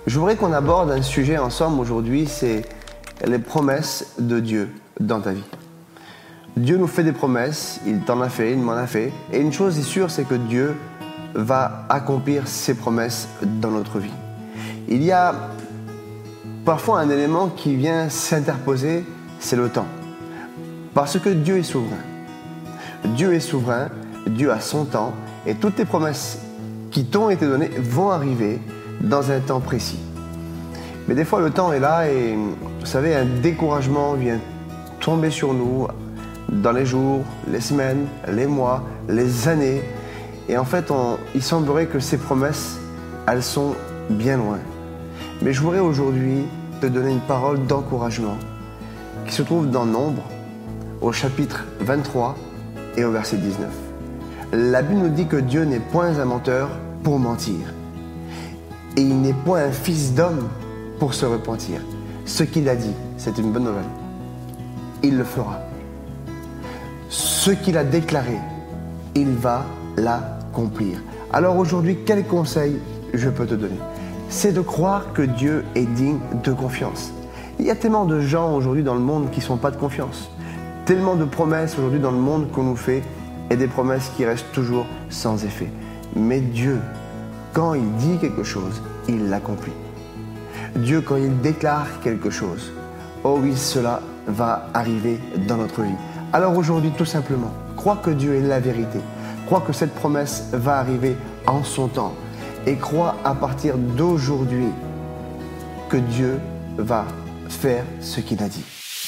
Je voudrais qu'on aborde un sujet ensemble aujourd'hui, c'est les promesses de Dieu dans ta vie. Dieu nous fait des promesses, il t'en a fait, il m'en a fait. Et une chose est sûre, c'est que Dieu va accomplir ses promesses dans notre vie. Il y a parfois un élément qui vient s'interposer, c'est le temps. Parce que Dieu est souverain. Dieu est souverain, Dieu a son temps, et toutes les promesses qui t'ont été données vont arriver dans un temps précis. Mais des fois, le temps est là et, vous savez, un découragement vient tomber sur nous dans les jours, les semaines, les mois, les années. Et en fait, il semblerait que ces promesses, elles sont bien loin. Mais je voudrais aujourd'hui te donner une parole d'encouragement qui se trouve dans Nombre, au chapitre 23 et au verset 19. La Bible nous dit que Dieu n'est point un menteur pour mentir. Et il n'est point un fils d'homme pour se repentir. Ce qu'il a dit, c'est une bonne nouvelle. Il le fera. Ce qu'il a déclaré, il va l'accomplir. Alors aujourd'hui, quel conseil je peux te donner? C'est de croire que Dieu est digne de confiance. Il y a tellement de gens aujourd'hui dans le monde qui ne sont pas de confiance. Tellement de promesses aujourd'hui dans le monde qu'on nous fait et des promesses qui restent toujours sans effet. Mais Dieu, quand il dit quelque chose, il l'accomplit. Dieu, quand il déclare quelque chose, oh oui, cela va arriver dans notre vie. Alors aujourd'hui, tout simplement, crois que Dieu est la vérité. Crois que cette promesse va arriver en son temps. Et crois à partir d'aujourd'hui que Dieu va faire ce qu'il a dit.